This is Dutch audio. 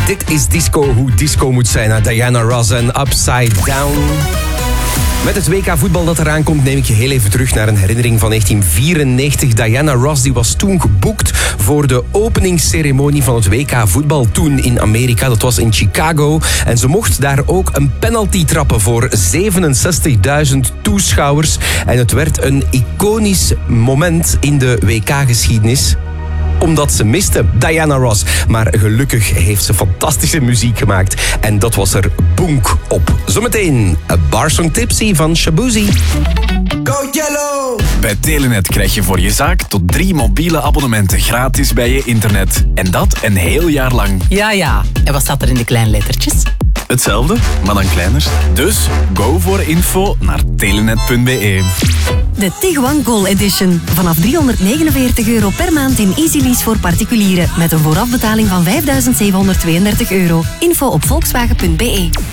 Dit is disco, hoe disco moet zijn. Diana Ross en Upside Down. Met het WK voetbal dat eraan komt neem ik je heel even terug naar een herinnering van 1994. Diana Ross die was toen geboekt voor de openingsceremonie van het WK voetbal toen in Amerika. Dat was in Chicago. En ze mocht daar ook een penalty trappen voor 67.000 toeschouwers. En het werd een iconisch moment in de WK-geschiedenis. Omdat ze miste, Diana Ross. Maar gelukkig heeft ze fantastische muziek gemaakt. En dat was er bonk op. Zometeen een Barsong Tipsy van Shaboozey. Go Yellow! Bij Telenet krijg je voor je zaak tot 3 mobiele abonnementen gratis bij je internet. En dat een heel jaar lang. Ja. En wat staat er in de kleine lettertjes? Hetzelfde, maar dan kleiner. Dus go voor info naar telenet.be. De Tiguan Gold Edition. Vanaf €349 per maand in Easy Lease voor particulieren. Met een voorafbetaling van €5.732. Info op volkswagen.be.